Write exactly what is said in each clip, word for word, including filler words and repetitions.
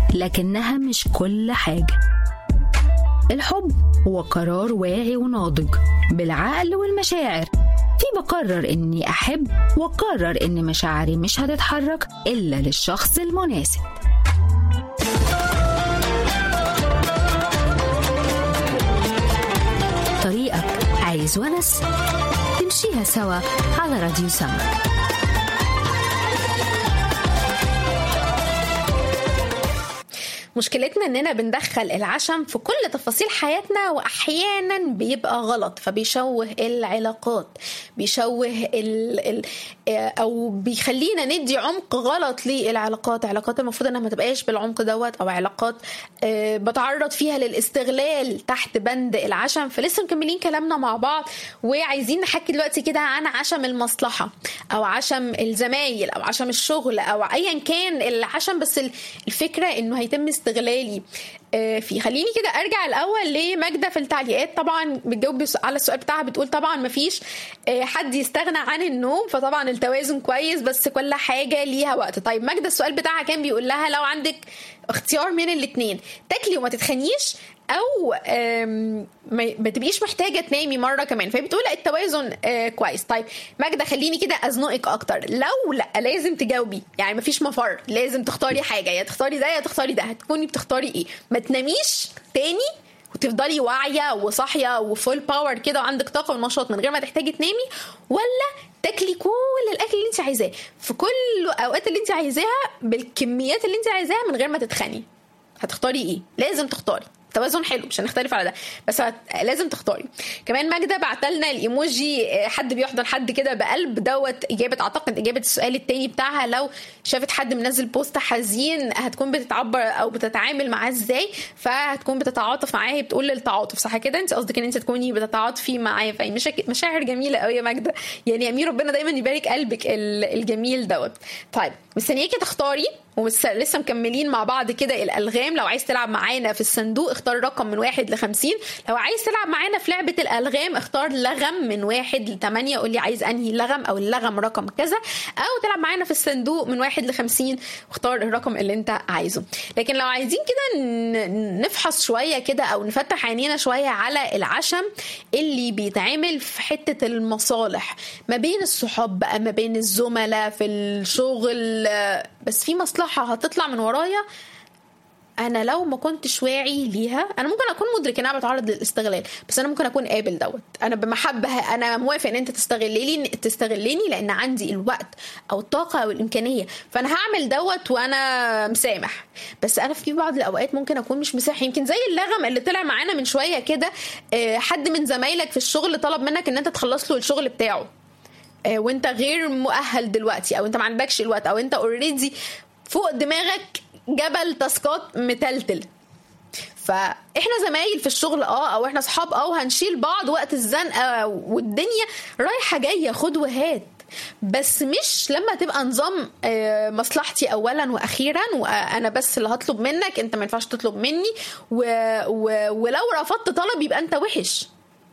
لكنها مش كل حاجة. الحب هو قرار واعي وناضج بالعقل والمشاعر. في بقرر إني أحب وقرر إن مشاعري مش هتتحرك إلا للشخص المناسب. طريقك عايز ونس، تمشيها سوا على راديو سمر. مشكلتنا اننا بندخل العشم في كل تفاصيل حياتنا، واحيانا بيبقى غلط، فبيشوه العلاقات، بيشوه ال ال او بيخلينا ندي عمق غلط للعلاقات. علاقات المفروض انها ما تبقاش بالعمق دوت، او علاقات بتعرض فيها للاستغلال تحت بند العشم. فلسه مكملين كلامنا مع بعض، وعايزين نحكي دلوقتي كده عن عشم المصلحة، او عشم الزمايل، او عشم الشغل، او ايا كان العشم. بس الفكرة انه هيتم استغلالي في. خليني كده ارجع الاول لماجدة في التعليقات. طبعا بتجاوب على السؤال بتاعها، بتقول طبعا مفيش حد يستغنى عن النوم، فطبعا التوازن كويس بس كل حاجة ليها وقت. طيب ماجدة السؤال بتاعها كان بيقول لها لو عندك اختيار من الاتنين، تاكلي وما تتخنيش، او ما تبقيش محتاجه تنامي مره كمان، فهي بتقول التوازن كويس. طيب ماجدة خليني كده ازنقك اكتر. لو لا لازم تجاوبي، يعني مفيش مفر، لازم تختاري حاجه، يا تختاري ده يا تختاري ده، هتكوني بتختاري ايه؟ ما تناميش تاني وتفضلي واعيه وصاحيه وفول باور كده وعندك طاقه ونشاط من غير ما تحتاجي تنامي، ولا تاكلي كل الاكل اللي انت عايزاه في كل الاوقات اللي انت عايزاها بالكميات اللي انت عايزاها من غير ما تتخني؟ هتختاري ايه؟ لازم تختاري. توازن حلو، مش هنختلف على ده، بس لازم تختاري. كمان ماجدة بعتلنا الايموجي حد بيحضن حد كده بقلب دوت اجابه، اعتقد اجابه السؤال التاني بتاعها. لو شافت حد منزل بوست حزين هتكون بتتعبر او بتتعامل معاه ازاي؟ فهتكون بتتعاطف معاه، بتقول للتعاطف، صح كده؟ انت قصدك ان انت تكوني بتتعاطفي معاه. فهي مشاعر جميله قوي يا ماجدة، يعني امير ربنا دايما يبارك قلبك الجميل دوت. طيب مستنياكي تختاري، ولسه مكملين مع بعض كده الالغام. لو عايز تلعب معانا في الصندوق اختار رقم من واحد لخمسين. لو عايز تلعب معانا في لعبه الالغام اختار لغم من واحد لثمانية، قولي عايز انهي لغم، او اللغم رقم كذا. او تلعب معانا في الصندوق من واحد لخمسين واختار الرقم اللي انت عايزه. لكن لو عايزين كده نفحص شويه كده، او نفتح عينينا شويه على العشم اللي بيتعمل في حته المصالح ما بين الصحاب بقى، ما بين الزملاء في الشغل، بس في مصلحة هتطلع من ورايا انا لو ما كنتش واعي ليها. انا ممكن اكون مدرك ان انا بتعرض للاستغلال، بس انا ممكن اكون قابل دوت، انا بمحبه انا موافق ان انت تستغليني تستغليني لان عندي الوقت او الطاقه او الامكانيه، فانا هعمل دوت وانا مسامح. بس انا في بعض الاوقات ممكن اكون مش مسامح، يمكن زي اللغم اللي طلع معانا من شويه كده. حد من زمايلك في الشغل طلب منك ان انت تخلص له الشغل بتاعه وانت غير مؤهل دلوقتي، او انت ما عندكش الوقت، او انت اوريدي فوق دماغك جبل تاسكات متلتل. فاحنا زمايل في الشغل اه او احنا اصحاب اه وهنشيل بعض وقت الزنقه والدنيا رايحه جايه خد وهات، بس مش لما تبقى نظام مصلحتي اولا واخيرا وانا بس اللي هطلب منك، انت ما ينفعش تطلب مني، و... و... ولو رفضت طلب يبقى انت وحش،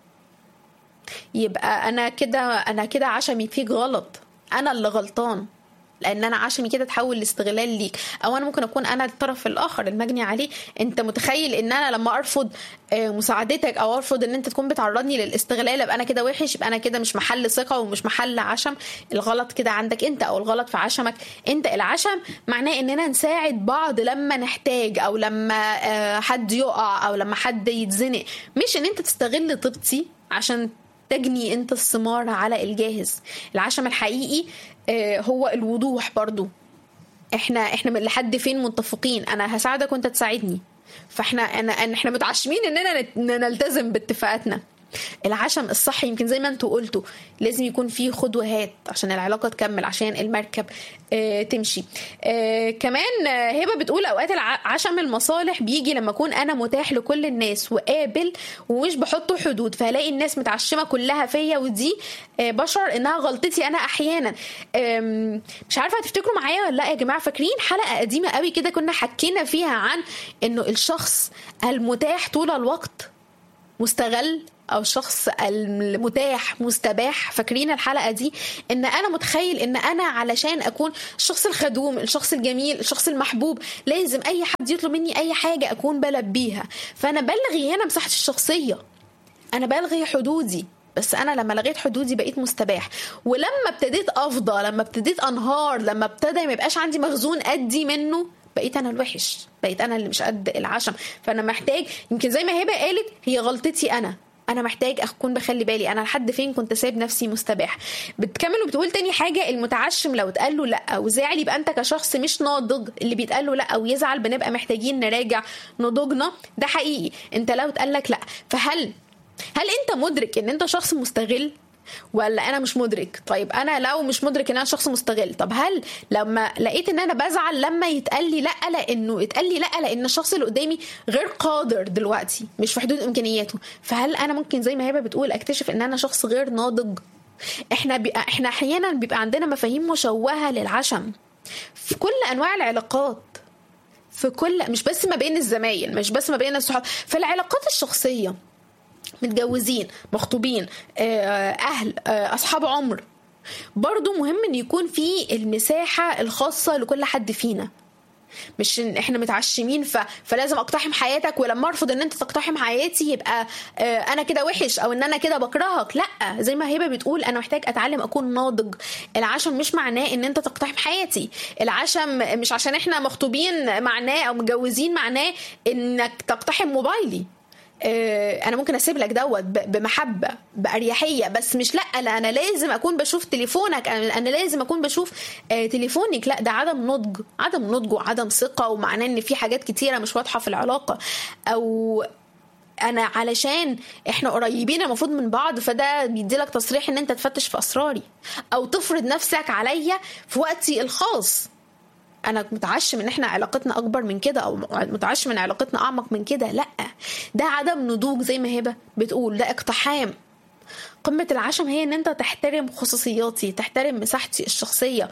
يبقى انا كده انا كده عشمي فيك غلط، انا اللي غلطان، لان انا عشمي كده تحول لاستغلال ليك. او انا ممكن اكون انا الطرف الاخر المجني عليه. انت متخيل ان انا لما ارفض مساعدتك او ارفض ان انت تكون بتعرضني للاستغلال ابقى انا كده وحش، يبقى انا كده مش محل ثقه ومش محل عشم. الغلط كده عندك انت، او الغلط في عشمك انت. العشم معناه اننا نساعد بعض لما نحتاج، او لما حد يقع، او لما حد يتزنق، مش ان انت تستغل طيبتي عشان تجني انت الثمار على الجاهز. العشم الحقيقي هو الوضوح برضو. احنا احنا لحد فين متفقين؟ انا هساعدك وانت تساعدني، فاحنا انا احنا متعشمين اننا نلتزم باتفاقاتنا. العشم الصحي يمكن زي ما انتوا قلتوا لازم يكون فيه خد وهات عشان العلاقة تكمل، عشان المركب اه تمشي. اه كمان اه هبة بتقول اوقات عشم المصالح بيجي لما اكون انا متاح لكل الناس وقابل ومش بحطه حدود، فهلاقي الناس متعشمة كلها فيا، ودي اه بشعر انها غلطتي انا احيانا. اه مش عارفة هتفتكروا معايا ولا لا يا جماعة؟ فاكرين حلقة قديمة قوي كده كنا حكينا فيها عن انه الشخص المتاح طول الوقت مستغل او الشخص المتاح مستباح. فاكرين الحلقه دي؟ ان انا متخيل ان انا علشان اكون الشخص الخدوم، الشخص الجميل، الشخص المحبوب، لازم اي حد يطلب مني اي حاجه اكون بلبيها. فانا بلغي هنا مساحتي الشخصيه، انا بلغي حدودي. بس انا لما لغيت حدودي بقيت مستباح. ولما ابتديت افضى، لما ابتديت انهار، لما ابتدى ما يبقاش عندي مخزون ادي منه، بقيت انا الوحش، بقيت انا اللي مش قد العشم. فانا محتاج، يمكن زي ما هبه قالت، هي غلطتي انا انا محتاج اكون بخلي بالي انا لحد فين كنت سايب نفسي مستباح. بتكمل وبتقول تاني حاجه، المتعشم لو اتقال له لا وزعل يبقى انت كشخص مش ناضج. اللي بيتقال له لا ويزعل بنبقى محتاجين نراجع نضوجنا. ده حقيقي. انت لو اتقال لك لا، فهل هل انت مدرك ان انت شخص مستغل ولا انا مش مدرك؟ طيب انا لو مش مدرك ان انا شخص مستغل، طب هل لما لقيت ان انا بزعل لما يتقال لي لا لانه يتقال لي لا لان الشخص اللي قدامي غير قادر دلوقتي، مش في حدود امكانياته، فهل انا ممكن زي ما هبه بتقول اكتشف ان انا شخص غير ناضج؟ احنا بي... احنا احيانا بيبقى عندنا مفاهيم مشوهه للعشم في كل انواع العلاقات، في كل، مش بس ما بين الزمايل، مش بس ما بين الصحاب، في العلاقات الشخصيه، متجوزين، مخطوبين، أهل، أصحاب عمر. برضو مهم أن يكون في المساحة الخاصة لكل حد فينا. مش إن إحنا متعشمين ف... فلازم أقتحم حياتك، ولما أرفض أن أنت تقتحم حياتي يبقى أنا كده وحش أو أن أنا كده بكرهك. لأ، زي ما هبة بتقول، أنا محتاج أتعلم أكون ناضج. العشم مش معناه أن أنت تقتحم حياتي. العشم مش عشان إحنا مخطوبين معناه أو متجوزين معناه أنك تقتحم موبايلي. انا ممكن اسيب لك دوت بمحبه باريحيه، بس مش لا لا انا لازم اكون بشوف تليفونك، انا لازم اكون بشوف تليفونك. لا، ده عدم نضج، عدم نضج وعدم ثقه، ومعناه ان في حاجات كتيره مش واضحه في العلاقه. او انا علشان احنا قريبين المفروض من بعض فده بيديلك تصريح ان انت تفتش في اسراري او تفرض نفسك عليا في وقتي الخاص. انا متعشم ان احنا علاقتنا اكبر من كده، او متعشم ان علاقتنا اعمق من كده. لا، ده عدم نضوج زي ما هبه بتقول، ده اقتحام. قمه العشم هي ان انت تحترم خصوصياتي، تحترم مساحتي الشخصيه،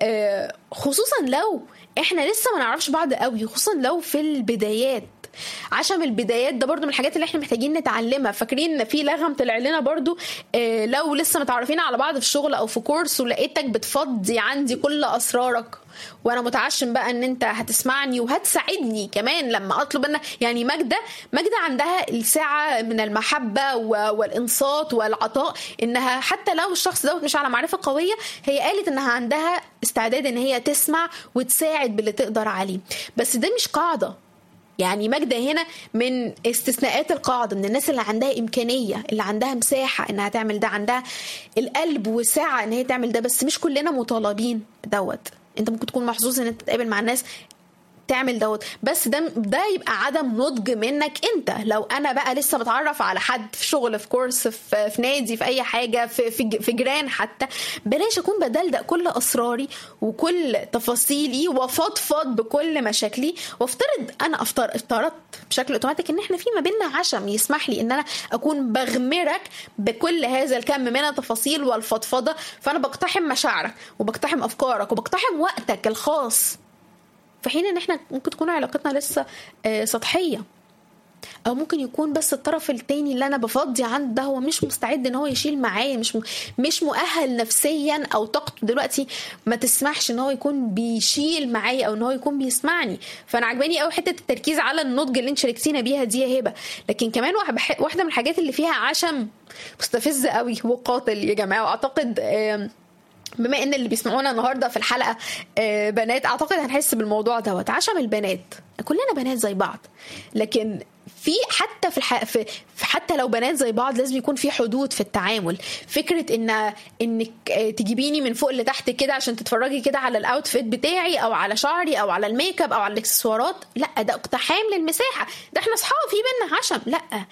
خصوصا لو احنا لسه ما نعرفش بعض قوي، خصوصا لو في البدايات. عشم البدايات ده برضو من الحاجات اللي احنا محتاجين نتعلمها. فاكرين في لغم طلع لنا برضو، اه لو لسه متعرفين على بعض في شغل او في كورس ولقيتك بتفضي عندي كل اسرارك، وانا متعشم بقى ان انت هتسمعني وهتساعدني كمان لما اطلب انك، يعني ماجدة ماجدة عندها الساعة من المحبة والانصات والعطاء، انها حتى لو الشخص دوت مش على معرفة قوية، هي قالت انها عندها استعداد ان هي تسمع وتساعد باللي تقدر عليه. بس ده مش قاعدة، يعني ماجدة هنا من استثناءات القاعدة، من الناس اللي عندها إمكانية، اللي عندها مساحة إنها تعمل ده، عندها القلب والساعة إن هي تعمل ده. بس مش كلنا مطالبين دوت. أنت ممكن تكون محظوظ إن أنت تتقابل مع الناس تعمل دوت، بس ده ده يبقى عدم نضج منك انت. لو انا بقى لسه بتعرف على حد في شغل، في كورس، في, في نادي، في اي حاجه، في في, في جيران حتى، بلاش اكون بدلدق كل اسراري وكل تفاصيلي وفضفض بكل مشاكلي، وافترض انا افترض افترضت بشكل اوتوماتيك ان احنا في ما بيننا عشم يسمح لي ان انا اكون بغمرك بكل هذا الكم من التفاصيل والفضفضه. فانا بقتحم مشاعرك وبقتحم افكارك وبقتحم وقتك الخاص، في حين ان احنا ممكن تكون علاقتنا لسه سطحيه، او ممكن يكون بس الطرف التاني اللي انا بفضي عنده ده هو مش مستعد ان هو يشيل معايا، مش مش مؤهل نفسيا، او طاقته دلوقتي ما تسمحش ان هو يكون بيشيل معايا او ان هو يكون بيسمعني. فانا عجباني قوي حته التركيز على النضج اللي انت شاركتينا بيها دي يا هبه. لكن كمان واحده من الحاجات اللي فيها عشم مستفز قوي وقاتل يا جماعه، واعتقد بما ان اللي بيسمعونا النهارده في الحلقه بنات، اعتقد هنحس بالموضوع دوت. عشم البنات، كلنا بنات زي بعض، لكن في حتى في, الح... في حتى لو بنات زي بعض لازم يكون في حدود في التعامل. فكره ان انك تجيبيني من فوق لتحت كده عشان تتفرجي كده على الاوتفيت بتاعي او على شعري او على الميك اب او على الاكسسوارات، لا، ده اقتحام للمساحه. ده احنا اصحاب في بينا عشم. لا،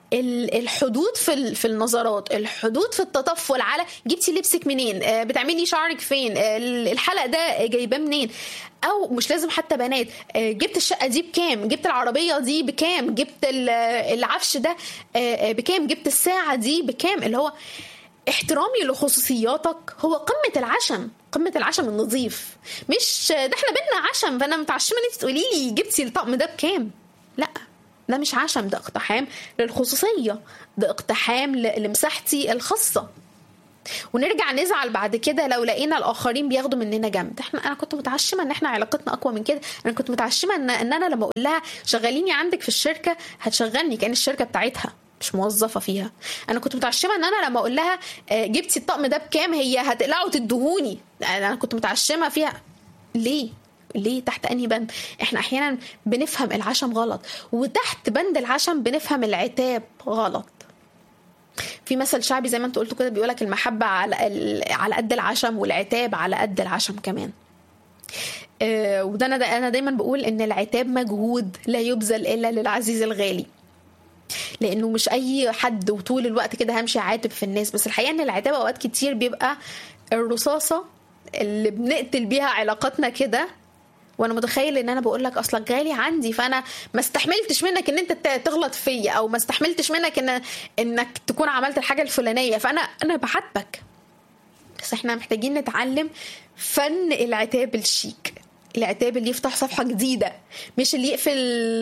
الحدود في في النظرات، الحدود في التطفل على جبتي لبسك منين، بتعملي شعرك فين، الحلقه ده جايباه منين، او مش لازم حتى بنات، جبت الشقه دي بكام، جبت العربيه دي بكام، جبت العفش ده بكام، جبت الساعه دي بكام. اللي هو احترامي لخصوصياتك هو قمه العشم، قمه العشم النظيف. مش ده احنا بينا عشم فانا متعشمه ان انت تقولي لي جبتي الطقم ده بكام. لا، ده مش عشم، ده اقتحام للخصوصية، ده اقتحام لمساحتي الخاصة. ونرجع نزعل بعد كده لو لقينا الاخرين بياخدوا مننا جنب. احنا انا كنت متعشمه ان احنا علاقتنا اقوى من كده، انا كنت متعشمه ان ان انا لما اقول لها شغليني عندك في الشركه هتشغلني كأن الشركه بتاعتها مش موظفه فيها. انا كنت متعشمه ان انا لما اقول لها جبتي الطقم ده بكام هي هتقلعوا تدهوني. انا كنت متعشمه فيها. ليه ليه تحت انهي بند؟ احنا احيانا بنفهم العشم غلط، وتحت بند العشم بنفهم العتاب غلط. في مثل شعبي زي ما انت قلت كده بيقولك المحبة على على قد العشم والعتاب على قد العشم كمان. اه وده انا دا انا دايما بقول ان العتاب مجهود لا يبذل الا للعزيز الغالي، لانه مش اي حد وطول الوقت كده همشي عاتب في الناس. بس الحقيقة ان العتاب اوقات كتير بيبقى الرصاصة اللي بنقتل بيها علاقاتنا كده، وانا متخيل ان انا بقول لك اصلا غالي عندي، فانا ما استحملتش منك ان انت تغلط فيا، او ما استحملتش منك ان انك تكون عملت الحاجه الفلانيه، فانا انا بحبك. بس احنا محتاجين نتعلم فن العتاب الشيك، العتاب اللي يفتح صفحه جديده، مش اللي يقفل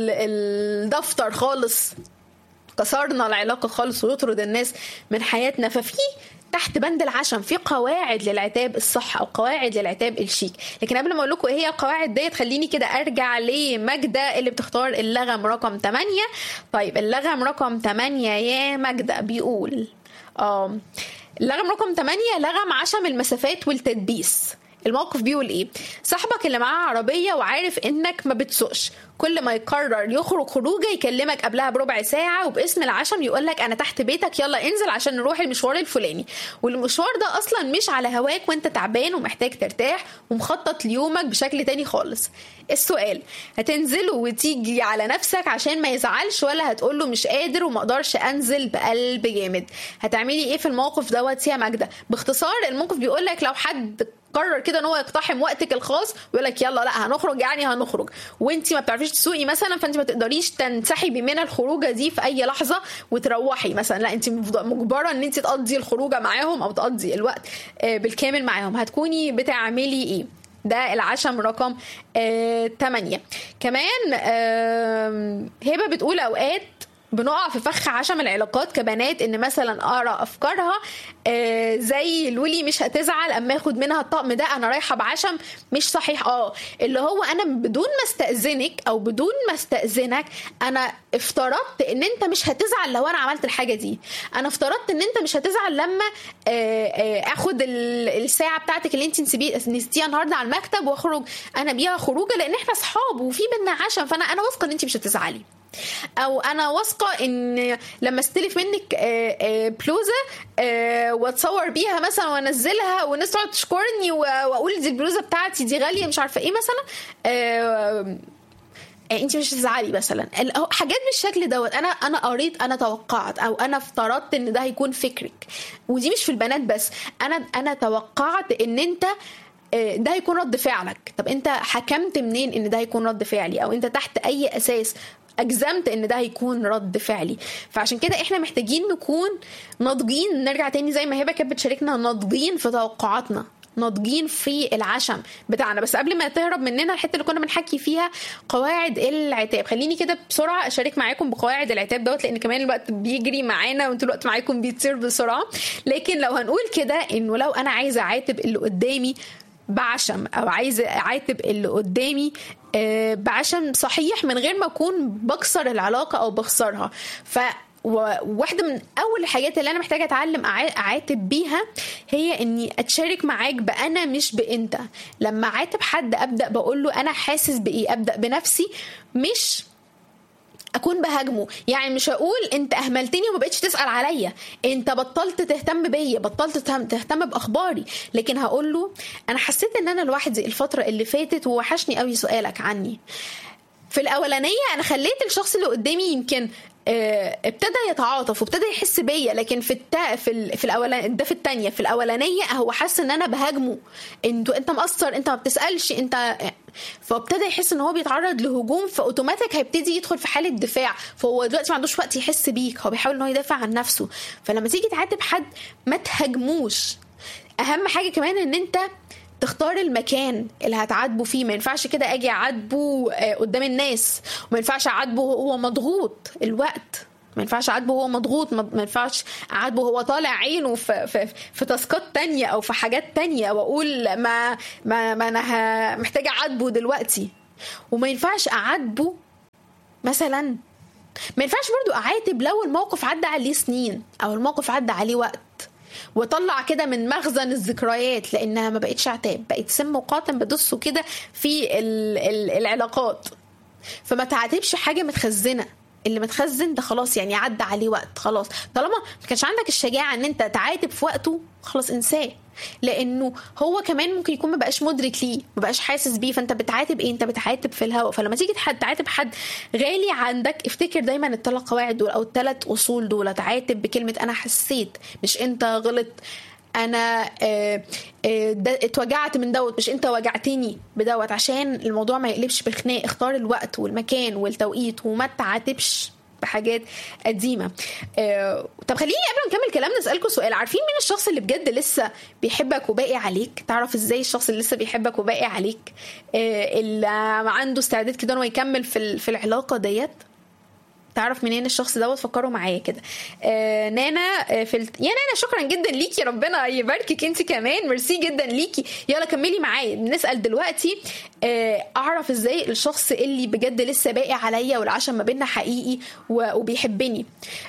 الدفتر خالص، كسرنا العلاقه خالص ويطرد الناس من حياتنا. ففي تحت بند العشم في قواعد للعتاب الصح او قواعد للعتاب الشيك. لكن قبل ما اقول لكم ايه هي القواعد ديت خليني كده ارجع لماجدة اللي بتختار اللغم رقم ثمانية. طيب اللغم رقم ثمانية يا ماجدة بيقول اه اللغم رقم ثمانية لغم عشم المسافات والتدبيس. الموقف بيقول ايه؟ صاحبك اللي معاه عربية وعارف انك ما بتسوقش، كل ما يقرر يخرج خروجه يكلمك قبلها بربع ساعة وباسم العشم يقولك انا تحت بيتك يلا انزل عشان نروح المشوار الفلاني، والمشوار ده اصلا مش على هواك وانت تعبان ومحتاج ترتاح ومخطط ليومك بشكل تاني خالص. السؤال، هتنزله وتيجي على نفسك عشان ما يزعلش، ولا هتقوله مش قادر وما اقدرش انزل بقلب جامد؟ هتعملي ايه في الموقف دوت يا ماجدة؟ باختصار الموقف بيقولك لو حد قرر كده ان هو يقتحم وقتك الخاص ويقول لك يلا لا هنخرج، يعني هنخرج وانت ما بتعرفيش تسوقي مثلا، فانت ما تقدريش تنسحبي من الخروجه دي في اي لحظه وتروحي مثلا، لا انت مجبره ان انت تقضي الخروجه معاهم او تقضي الوقت بالكامل معاهم. هتكوني بتعملي ايه؟ ده العشم رقم ثمانية. كمان هبه بتقول اوقات بنقع في فخ عشم العلاقات كبنات، ان مثلا اقرا افكارها آه زي الولي مش هتزعل اما اخد منها الطقم ده، انا رايحه بعشم مش صحيح. اه اللي هو انا بدون ما استاذنك او بدون ما استاذنك انا افترضت ان انت مش هتزعل لو انا عملت الحاجه دي، انا افترضت ان انت مش هتزعل لما آه آه اخد الساعه بتاعتك اللي انت نسيتيها النهارده على المكتب واخرج انا بيها خروجه، لان احنا اصحاب وفي بينا عشم، فانا انا واثقه ان انت مش هتزعلي. او انا واثقه ان لما استلف منك بلوزه واتصور بيها مثلا وانزلها والناس تقعد تشكرني واقول دي البلوزه بتاعتي دي غاليه مش عارفه ايه مثلا، انت مش هتزعلي مثلا. حاجات بالشكل دوت انا انا قريت انا توقعت او انا افترضت ان ده هيكون فكرك، ودي مش في البنات بس، انا انا توقعت ان انت ده هيكون رد فعلك. طب انت حكمت منين ان ده هيكون رد فعلي؟ او انت تحت اي اساس اجزمت ان ده هيكون رد فعلي؟ فعشان كده احنا محتاجين نكون ناضجين، نرجع تاني زي ما هبه كانت بتشاركنا، ناضجين في توقعاتنا، ناضجين في العشم بتاعنا. بس قبل ما تهرب مننا الحته اللي كنا بنحكي فيها قواعد العتاب، خليني كده بسرعه اشارك معاكم بقواعد العتاب دوت، لان كمان الوقت بيجري معانا وانتوا الوقت معاكم بيطير بسرعه. لكن لو هنقول كده انه لو انا عايزه اعاتب اللي قدامي بعشم او عايزه اعاتب اللي قدامي بعشم صحيح من غير ما اكون بكسر العلاقه او بخسرها، ف وواحده من اول الحاجات اللي انا محتاجه اتعلم اعاتب بيها هي اني اتشارك معاك بانا مش بانت. لما اعاتب حد ابدا بقول له انا حاسس بايه، ابدا بنفسي مش اكون بهاجمه. يعني مش هقول انت اهملتني وما بقتش تسال عليا، انت بطلت تهتم بيا، بطلت تهتم باخباري، لكن هقول له انا حسيت ان انا لوحدي الفتره اللي فاتت ووحشني قوي سؤالك عني. في الاولانيه انا خليت الشخص اللي قدامي يمكن ابتدى يتعاطف وابتدى يحس بيا، لكن في التا في ال... في الاولانيه ده في الثانيه في الاولانيه هو حس ان انا بهاجمه، انت انت مقصر، انت ما بتسالش، انت، فابتدى يحس ان هو بيتعرض لهجوم، فاوتوماتيك هيبتدي يدخل في حاله دفاع، فهو دلوقتي ما عندوش وقت يحس بيك، هو بيحاول ان هو يدافع عن نفسه. فلما تيجي تعاتب حد ما تهاجموش. اهم حاجه كمان ان انت تختار المكان اللي هتعاتبه فيه. ما ينفعش كده اجي اعاتبه قدام الناس، وما ينفعش اعاتبه هو مضغوط الوقت، ما ينفعش اعاتبه هو مضغوط، ما ينفعش اعاتبه هو طالع عينه في في في تاسكات تانية او في حاجات تانية واقول ما ما, ما انا محتاجه اعاتبه دلوقتي. وما ينفعش اعاتبه مثلا، ما ينفعش برضو اعاتب لو الموقف عدى عليه سنين او الموقف عدى عليه وقت وطلع كده من مخزن الذكريات، لانها ما بقتش عتاب، بقت سم وقاتم بدسه كده في ال ال العلاقات. فما تعاتبش حاجه متخزنه، اللي متخزن ده خلاص يعني عدى عليه وقت، خلاص طالما ما كانش عندك الشجاعه ان انت تعاتب في وقته خلاص انساه، لانه هو كمان ممكن يكون ما بقاش مدرك ليه، ما بقاش حاسس بيه. فانت بتعاتب ايه؟ انت بتعاتب في الهواء. فلما تيجي تعاتب حد غالي عندك افتكر دايما الثلاث قواعد دول او الثلاث اصول دول. تعاتب بكلمه انا حسيت، مش انت غلط، انا اه اه اتوجعت من دوت، مش انت وجعتني بدوت، عشان الموضوع ما يقلبش بخناق. اختار الوقت والمكان والتوقيت، وما تعاتبش بحاجات قديمه. اه طب خليني قبل ما نكمل كلامنا اسالكم سؤال. عارفين مين الشخص اللي بجد لسه بيحبك وباقي عليك؟ تعرف ازاي الشخص اللي لسه بيحبك وباقي عليك اه اللي عنده استعداد كده انه يكمل في في العلاقه ديت؟ تعرف منين الشخص دوت؟ فكروا معايا كده. آه نانا آه في الت... يا نانا شكرا جدا ليكي، ربنا يباركك انت كمان، ميرسي جدا ليكي. يلا كملي معايا. نسال دلوقتي آه اعرف ازاي الشخص اللي بجد لسه باقي عليا والعشم ما بيننا حقيقي وبيحبني.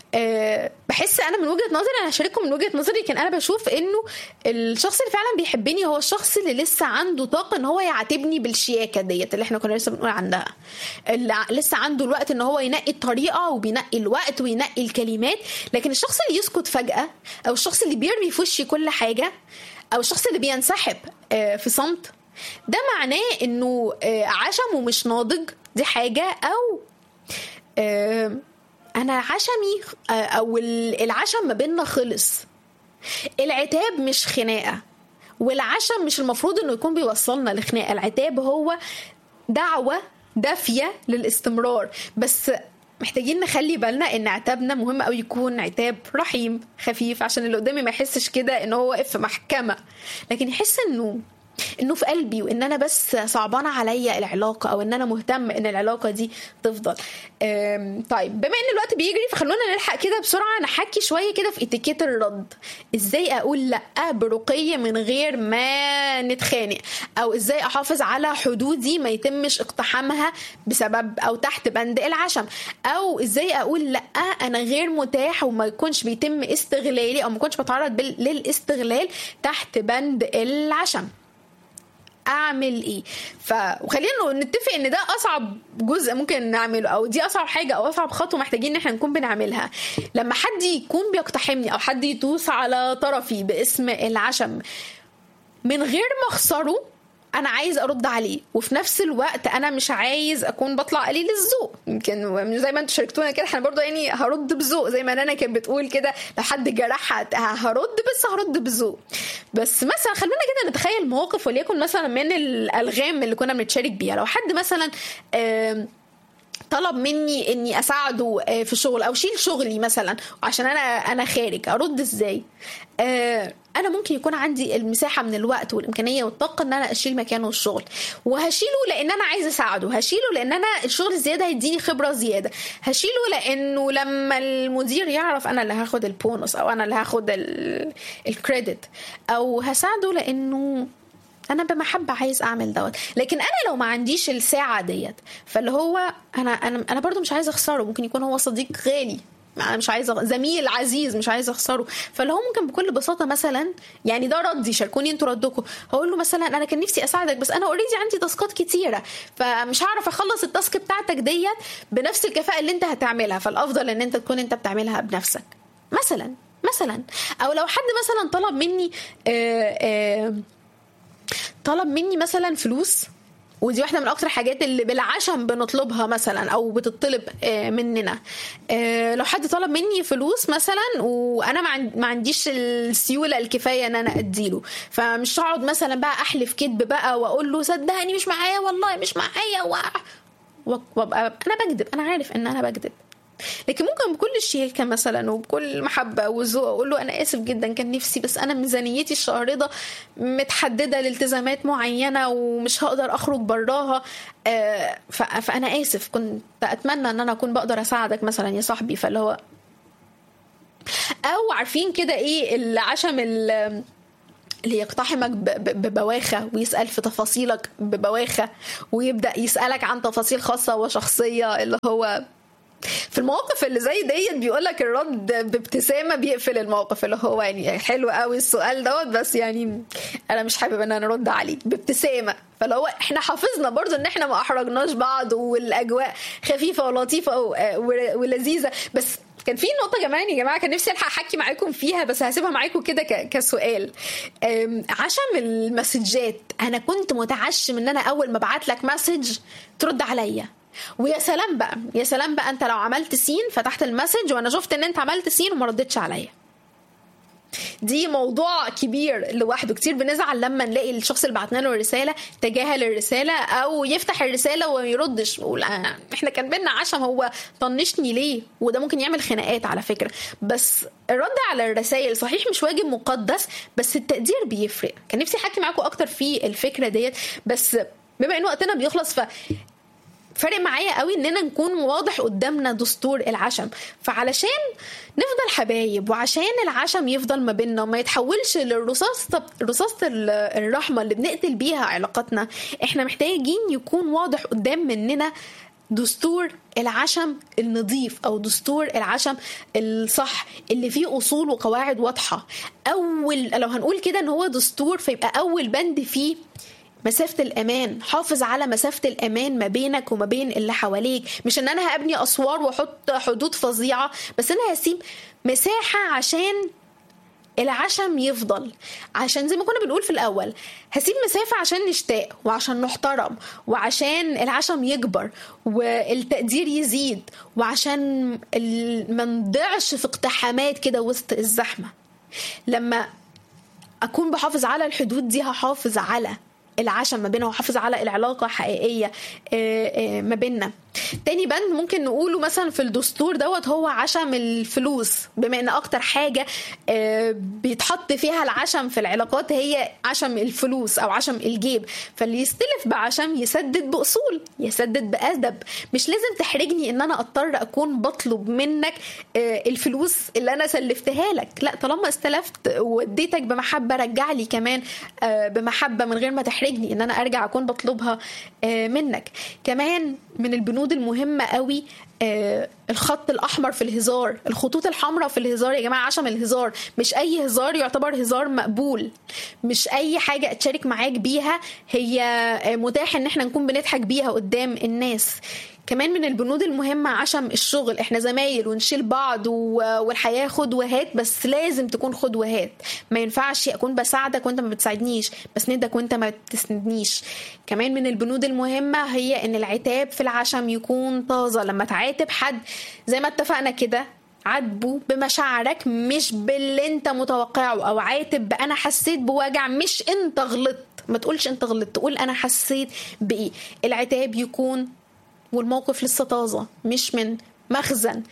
آه بحس انا من وجهه نظري، انا هشارككم من وجهه نظري، كان انا بشوف انه الشخص اللي فعلا بيحبني هو الشخص اللي لسه عنده طاقه ان هو يعاتبني بالشياكه ديت اللي احنا كنا لسه بنقول عنها، اللي لسه عنده الوقت ان هو ينقي الطريقه وبينقي الوقت وينقي الكلمات. لكن الشخص اللي يسكت فجأة، او الشخص اللي بيرمي في وشي كل حاجة، او الشخص اللي بينسحب في صمت، ده معناه انه عشمه مش ناضج. دي حاجة. او انا عشمي او العشم ما بيننا خلص. العتاب مش خناقة، والعشم مش المفروض انه يكون بيوصلنا لخناقة. العتاب هو دعوة دافية للاستمرار، بس محتاجين نخلي بالنا ان عتابنا مهم قوي يكون عتاب رحيم خفيف، عشان اللي قدامي ما يحسش كده ان هو واقف في محكمة، لكن يحس انه انه في قلبي، وان انا بس صعبانه عليا العلاقه، او ان انا مهتم ان العلاقه دي تفضل. طيب بما ان الوقت بيجري فخلونا نلحق كده بسرعه نحكي شويه كده في اتيكيت الرد. ازاي اقول لا برقيه من غير ما نتخانق، او ازاي احافظ على حدودي ما يتمش اقتحامها بسبب او تحت بند العشم، او ازاي اقول لا انا غير متاح وما يكونش بيتم استغلالي او ما يكونش بتعرض للاستغلال تحت بند العشم. اعمل ايه؟ ف وخلينا نتفق ان ده اصعب جزء ممكن نعمله، او دي اصعب حاجه او اصعب خطوه محتاجين ان احنا نكون بنعملها. لما حد يكون بيقتحمني او حد يدوس على طرفي باسم العشم من غير ما اخسره، انا عايز ارد عليه، وفي نفس الوقت انا مش عايز اكون بطلع قليل الذوق. يمكن زي ما انتوا شاركتونا كده احنا برضو يعني هرد بذوق، زي ما انا كانت بتقول كده لو حد جرحها هرد، بس هرد بذوق. بس مثلا خلونا كده نتخيل مواقف، وليكن مثلا من الالغام اللي كنا بنتشارك بيها. لو حد مثلا طلب مني اني اساعده في شغل او شيل شغلي مثلا عشان انا انا خارج، ارد ازاي؟ انا ممكن يكون عندي المساحه من الوقت والامكانيه والطاقه ان انا اشيل مكانه الشغل، وهشيله لان انا عايزه اساعده، هشيله لان انا الشغل الزياده هيديني خبره زياده، هشيله لانه لما المدير يعرف انا اللي هاخد البونص او انا اللي هاخد الكريدت، او هساعده لانه انا بمحبه عايز اعمل دوت. لكن انا لو ما عنديش الساعه ديت، فاللي هو انا انا انا برضو مش عايزه اخسره. ممكن يكون هو صديق غالي، انا مش عايزه، زميل عزيز مش عايزه اخسره. فاللي هو ممكن بكل بساطه مثلا، يعني ده ردي، شاركوني انتوا ردكم. هقول له مثلا انا كان نفسي اساعدك بس انا اوريدي عندي تاسكات كتيره، فمش هعرف اخلص التاسك بتاعتك ديت بنفس الكفاءه اللي انت هتعملها، فالافضل ان انت تكون انت بتعملها بنفسك مثلا مثلا او لو حد مثلا طلب مني آآ آآ طلب مني مثلا فلوس، ودي واحدة من أكتر حاجات اللي بالعشم بنطلبها مثلا أو بتطلب مننا. لو حد طلب مني فلوس مثلا وأنا ما عنديش السيولة الكفاية أن أنا أديله، فمش هقعد مثلا بقى أحلف كذب بقى وأقول له صدقني مش معايا والله مش معايا، وابقى أنا بكذب، أنا عارف أن أنا بكذب، لكن ممكن بكل شياكة مثلا وبكل محبة وذوق اقول له انا اسف جدا كان نفسي، بس انا ميزانيتي الشهر ده متحددة لالتزامات معينة ومش هقدر اخرج براها، فانا اسف كنت اتمنى ان انا اكون بقدر اساعدك مثلا يا صاحبي. فاللي هو او عارفين كده ايه العشم اللي يقتحمك ببواخة ويسأل في تفاصيلك ببواخة ويبدأ يسألك عن تفاصيل خاصة وشخصية، اللي هو في المواقف اللي زي ديت بيقولك الرد بابتسامة بيقفل الموقف، اللي هو يعني حلو قوي السؤال دوت بس يعني انا مش حابب ان انا ارد عليه بابتسامة. فلو احنا حافظنا برضو ان احنا ما احرجناش بعض والاجواء خفيفة ولطيفة ولذيذة. بس كان في نقطة كمان يا جماعة كان نفسي الحق احكي معاكم فيها بس هسيبها معاكم كده كسؤال. عشم المسجات، انا كنت متعشم ان انا اول ما ابعت لك مسج ترد عليا، ويا سلام بقى يا سلام بقى انت لو عملت سين فتحت المسج وانا شفت ان انت عملت سين وما ردتش عليا. دي موضوع كبير لوحده. كتير بنزعل لما نلاقي الشخص اللي بعتنا له الرسالة تجاهل الرسالة او يفتح الرسالة وما يردش، ويقول احنا كان بينا عشم هو طنشني ليه، وده ممكن يعمل خناقات على فكرة. بس الرد على الرسائل صحيح مش واجب مقدس بس التقدير بيفرق. كان نفسي احكي معاكم اكتر في الفكرة ديت بس بما ان وقتنا بيخلص ف فرق معايا قوي اننا نكون واضح قدامنا دستور العشم. فعلشان نفضل حبايب وعشان العشم يفضل ما بيننا وما يتحولش للرصاصة رصاصة الرحمة اللي بنقتل بيها علاقتنا، احنا محتاجين يكون واضح قدام مننا دستور العشم النظيف او دستور العشم الصح اللي فيه اصول وقواعد واضحة. اول لو هنقول كده ان هو دستور فيبقى اول بند فيه مسافة الأمان. حافظ على مسافة الأمان ما بينك وما بين اللي حواليك، مش ان انا هابني اسوار واحط حدود فظيعة، بس انا هسيب مساحة عشان العشم يفضل. عشان زي ما كنا بنقول في الأول هسيب مسافة عشان نشتاق وعشان نحترم وعشان العشم يكبر والتقدير يزيد وعشان ما نضيعش في اقتحامات كده وسط الزحمة. لما أكون بحافظ على الحدود دي هحافظ على العشم ما بيننا وحافظ على العلاقة حقيقية ما بيننا. تاني بند ممكن نقوله مثلا في الدستور دوت هو عشم الفلوس، بما ان اكتر حاجة بيتحط فيها العشم في العلاقات هي عشم الفلوس او عشم الجيب. فاللي يستلف بعشم يسدد بأصول يسدد بأدب. مش لازم تحرجني ان انا اضطر اكون بطلب منك الفلوس اللي انا سلفتها لك، لا طالما استلفت وديتك بمحبة رجع لي كمان بمحبة من غير ما تحرجني ان انا ارجع اكون بطلبها منك. كمان من البنود المهمة قوي آه الخط الأحمر في الهزار، الخطوط الحمراء في الهزار يا جماعة. عشم الهزار مش أي هزار يعتبر هزار مقبول، مش أي حاجة أتشارك معاك بيها هي متاح إن احنا نكون بنضحك بيها قدام الناس. كمان من البنود المهمة عشم الشغل، احنا زمايل ونشيل بعض والحياة خد وهات، بس لازم تكون خد وهات. ما ينفعش أكون بساعدك وانت ما بتساعدنيش، بس ندك وانت ما بتسندنيش. كمان من البنود المهمة هي ان العتاب في العشم يكون طازة. لما تعاتب حد زي ما اتفقنا كده عاتبه بمشاعرك مش باللي انت متوقعه، او عاتب انا حسيت بوجع مش انت غلطت. ما تقولش انت غلطت، تقول انا حسيت بايه. العتاب يكون والموقف لسه طازة مش من مخزن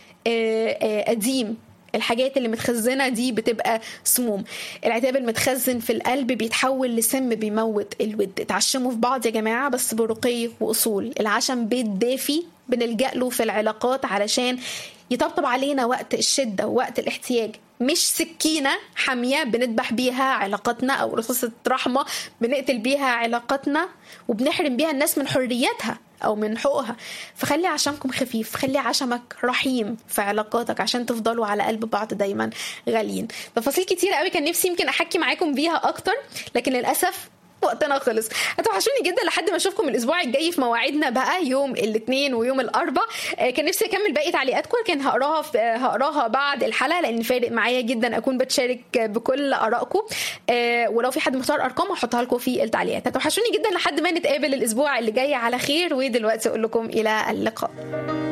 قديم. الحاجات اللي متخزنة دي بتبقى سموم. العتاب المتخزن في القلب بيتحول لسم بيموت الود. اتعشموا في بعض يا جماعة بس برقي وأصول. العشم بيت دافي بنلجأ له في العلاقات علشان يطبطب علينا وقت الشدة ووقت الاحتياج، مش سكينة حامية بندبح بيها علاقتنا أو رصاصة رحمة بنقتل بيها علاقتنا وبنحرم بيها الناس من حريتها أو من حقوقها. فخلي عشمكم خفيف، خلي عشمك رحيم في علاقاتك عشان تفضلوا على قلب بعض دايما غاليين. تفاصيل كتير قوي كان نفسي يمكن أحكي معاكم بيها أكتر، لكن للأسف وقتنا خلص. هتوحشوني جدا لحد ما اشوفكم الاسبوع الجاي في مواعيدنا بقى يوم الاثنين ويوم الاربع. كان نفسي اكمل باقي تعليقاتكم، كان هقراها هقراها بعد الحلقه لان فارق معايا جدا اكون بتشارك بكل ارائكم، ولو في حد مختار ارقام هحطها لكم في التعليقات. هتوحشوني جدا لحد ما نتقابل الاسبوع اللي جاي على خير، ودلوقتي اقول لكم الى اللقاء.